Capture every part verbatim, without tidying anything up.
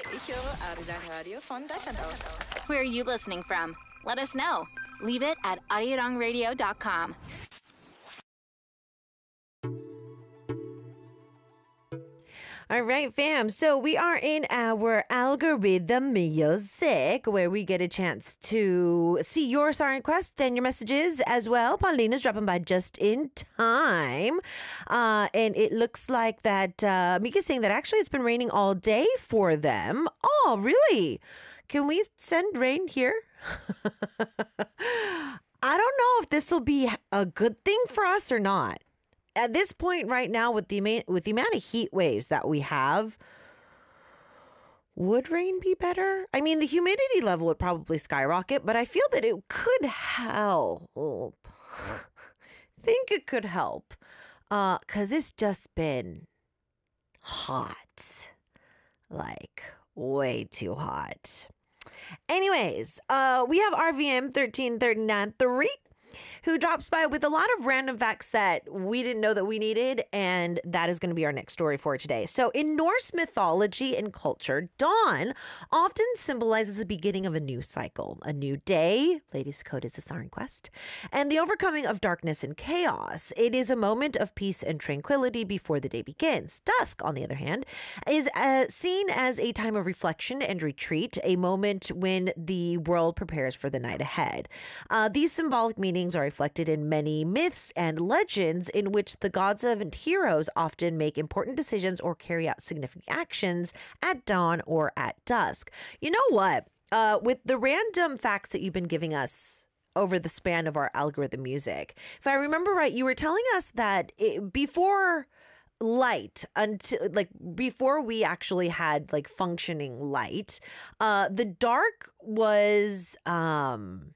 Ich höre Arirang Radio von Deutschland aus. Where are you listening from? Let us know. Leave it at arirang radio dot com. All right, fam. So we are in our algorithm music, where we get a chance to see your song requests and your messages as well. Paulina's dropping by just in time. Uh, and it looks like that uh, Mika's saying that actually it's been raining all day for them. Oh, really? Can we send rain here? I don't know if this will be a good thing for us or not. At this point right now, with the with the amount of heat waves that we have, would rain be better? I mean, the humidity level would probably skyrocket, but I feel that it could help. think it could help. Uh, because it's just been hot. Like, way too hot. Anyways, uh, we have R V M one three three nine three. Who drops by with a lot of random facts that we didn't know that we needed, and that is going to be our next story for today. So in Norse mythology and culture, dawn often symbolizes the beginning of a new cycle, a new day. Ladies' Code is a song request. And the overcoming of darkness and chaos. It is a moment of peace and tranquility before the day begins. Dusk, on the other hand, is uh, seen as a time of reflection and retreat, a moment when the world prepares for the night ahead. Uh, these symbolic meanings are reflected in many myths and legends in which the gods and heroes often make important decisions or carry out significant actions at dawn or at dusk. You know what? Uh, with the random facts that you've been giving us over the span of our algorithm music, if I remember right, you were telling us that it, before light, until like before we actually had like functioning light, uh, the dark was um.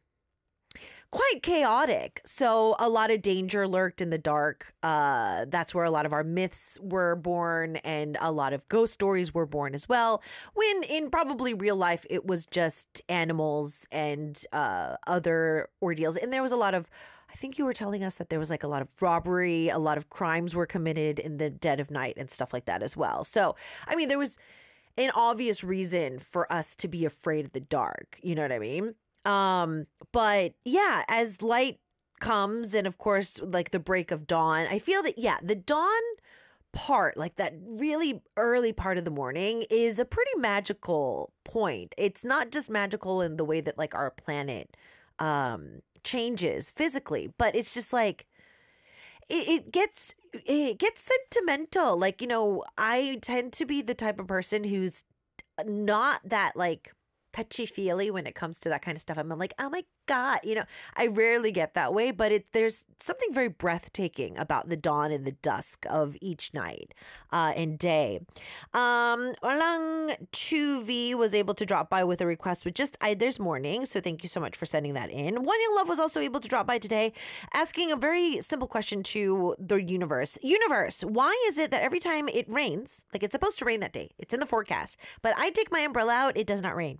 quite chaotic. So a lot of danger lurked in the dark. Uh, that's where a lot of our myths were born, and a lot of ghost stories were born as well. When in probably real life, it was just animals and uh, other ordeals. And there was a lot of, I think you were telling us that there was like a lot of robbery, a lot of crimes were committed in the dead of night and stuff like that as well. So, I mean, there was an obvious reason for us to be afraid of the dark. You know what I mean? Um, but yeah, as light comes and of course, like the break of dawn, I feel that, yeah, the dawn part, like that really early part of the morning is a pretty magical point. It's not just magical in the way that like our planet, um, changes physically, but it's just like, it, it gets, it gets sentimental. Like, you know, I tend to be the type of person who's not that like touchy-feely when it comes to that kind of stuff. I'm like, oh my God, you know, I rarely get that way, but it there's something very breathtaking about the dawn and the dusk of each night uh, and day. Um, Olang Chuvi was able to drop by with a request with just Either's Morning, so thank you so much for sending that in. One Young Love was also able to drop by today, asking a very simple question to the universe. Universe, why is it that every time it rains, like it's supposed to rain that day, it's in the forecast, but I take my umbrella out, it does not rain?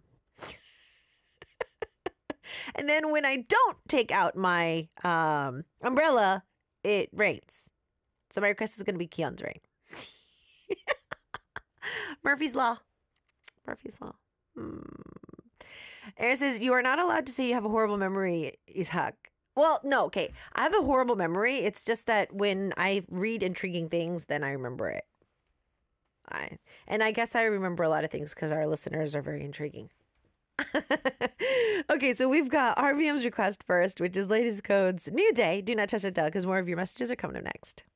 And then when I don't take out my um, umbrella, it rains. So my request is going to be Keon's rain. Murphy's Law. Murphy's Law. Hmm. Aaron says, you are not allowed to say you have a horrible memory, Ishak. Well, no, okay. I have a horrible memory. It's just that when I read intriguing things, then I remember it. I, and I guess I remember a lot of things because our listeners are very intriguing. Okay, so we've got R V M's request first, which is Latest Code's New Day. Do not touch it, Doug, because more of your messages are coming up next.